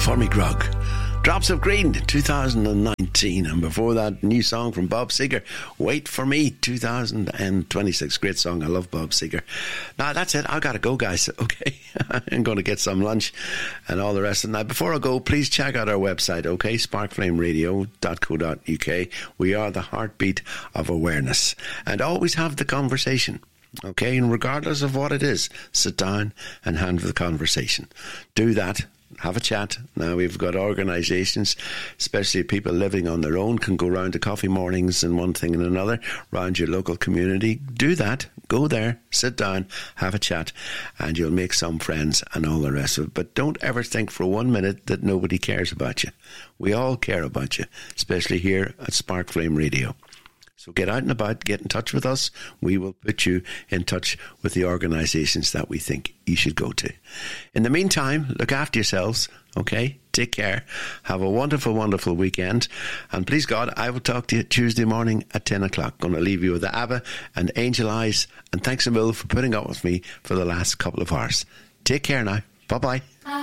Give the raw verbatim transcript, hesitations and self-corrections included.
For Me Grog. Drops of Green, two thousand nineteen. And before that, new song from Bob Seger, Wait For Me, two thousand twenty-six. Great song. I love Bob Seger. Now, that's it. I've got to go, guys. Okay. I'm going to get some lunch and all the rest of the night. Before I go, please check out our website, okay? spark flame radio dot co dot uk. We are the heartbeat of awareness. And always have the conversation. Okay, and regardless of what it is, sit down and handle the conversation. Do that. Have a chat. Now we've got organisations, especially people living on their own, can go round to coffee mornings and one thing and another round your local community. Do that. Go there, sit down, have a chat, and you'll make some friends and all the rest of it. But don't ever think for one minute that nobody cares about you. We all care about you, especially here at Spark Flame Radio. So get out and about, get in touch with us. We will put you in touch with the organisations that we think you should go to. In the meantime, look after yourselves, okay? Take care. Have a wonderful, wonderful weekend. And please God, I will talk to you Tuesday morning at ten o'clock. Going to leave you with the ABBA and Angel Eyes. And thanks a mil for putting up with me for the last couple of hours. Take care now. Bye-bye.